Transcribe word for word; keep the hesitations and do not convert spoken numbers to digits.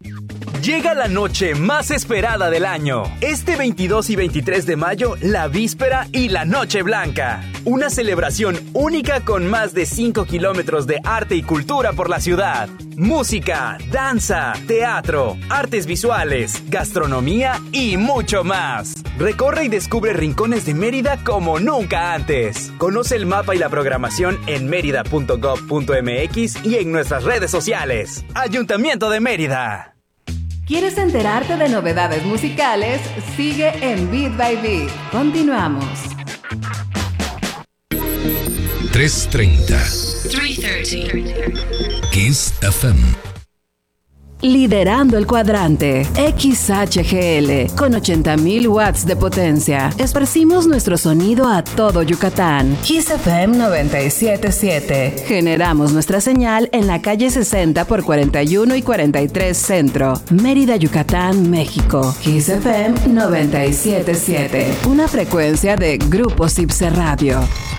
Llega la noche más esperada del año. Este veintidós y veintitrés de mayo, la víspera y la Noche Blanca. Una celebración única con más de cinco kilómetros de arte y cultura por la ciudad. Música, danza, teatro, artes visuales, gastronomía y mucho más. Recorre y descubre rincones de Mérida como nunca antes. Conoce el mapa y la programación en mérida punto gob punto mx y en nuestras redes sociales. Ayuntamiento de Mérida. ¿Quieres enterarte de novedades musicales? Sigue en Beat by Beat. Continuamos. tres treinta. tres treinta. Kiss F M. Liderando el cuadrante, X H G L, con ochenta mil watts de potencia. Esparcimos nuestro sonido a todo Yucatán. Kiss F M noventa y siete punto siete. Generamos nuestra señal en la calle sesenta por cuarenta y uno y cuarenta y tres Centro, Mérida, Yucatán, México. Kiss F M noventa y siete punto siete. Una frecuencia de Grupo Cipse Radio.